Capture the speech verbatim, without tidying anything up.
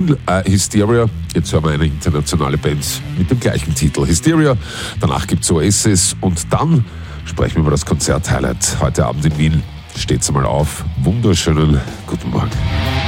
Wien, äh, Hysteria. Jetzt hören wir eine internationale Band mit dem gleichen Titel, Hysteria. Danach gibt es Oasis und dann sprechen wir über das Konzert-Highlight heute Abend in Wien. Steht's einmal auf. Wunderschönen guten Morgen.